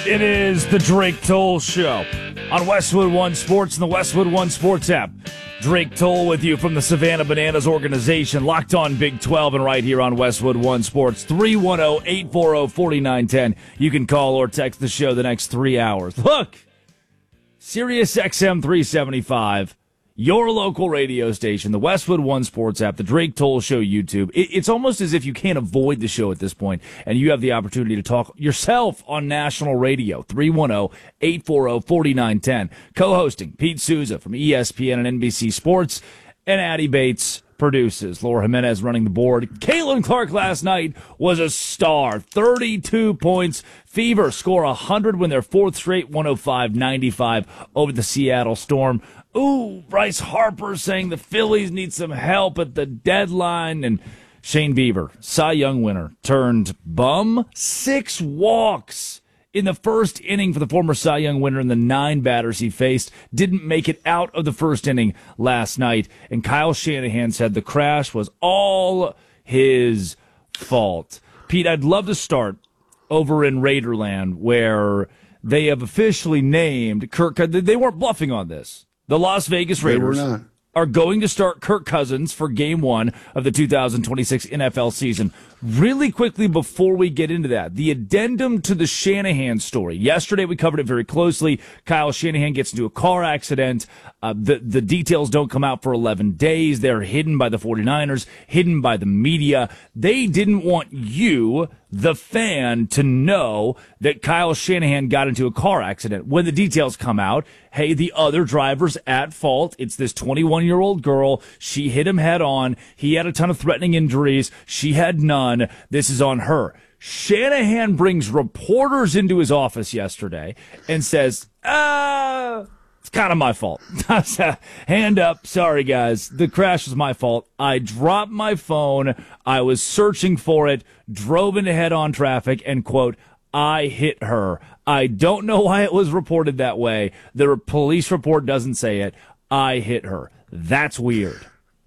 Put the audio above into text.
It is the Drake Toll Show on Westwood One Sports and the Westwood One Sports app. Drake Toll with you from the Savannah Bananas organization, locked on Big 12 and right here on Westwood One Sports. 310-840-4910. You can call or text the show the next 3 hours. Look, Sirius XM 375. Your local radio station, the Westwood One Sports app, the Drake Toll Show YouTube. It's almost as if you can't avoid the show at this point, and you have the opportunity to talk yourself on national radio. 310-840-4910. Co-hosting Pete Souza from ESPN and NBC Sports, and Addie Bates produces. Laura Jimenez running the board. Caitlin Clark last night was a star. 32 points. Fever score 100, win their fourth straight, 105-95 over the Seattle Storm. Ooh, Bryce Harper saying the Phillies need some help at the deadline. And Shane Bieber, Cy Young winner, turned bum. 6 walks in the first inning for the former Cy Young winner, and the 9 batters he faced didn't make it out of the first inning last night. And Kyle Shanahan said the crash was all his fault. Pete, I'd love to start over in Raiderland, where they have officially named Kirk. They weren't bluffing on this. The Las Vegas Raiders are going to start Kirk Cousins for Game 1 of the 2026 NFL season. Really quickly before we get into that, the addendum to the Shanahan story. Yesterday we covered it very closely. Kyle Shanahan gets into a car accident. The details don't come out for 11 days. They're hidden by the 49ers, hidden by the media. They didn't want you, the fan, to know that Kyle Shanahan got into a car accident. When the details come out, hey, the other driver's at fault. It's this 21-year-old girl. She hit him head on. He had a ton of threatening injuries. She had none. This is on her. Shanahan brings reporters into his office yesterday and says, it's kind of my fault. Hand up. Sorry, guys. The crash was my fault. I dropped my phone. I was searching for it, drove into head-on traffic, and, quote, I hit her. I don't know why it was reported that way. The police report doesn't say it. I hit her. That's weird.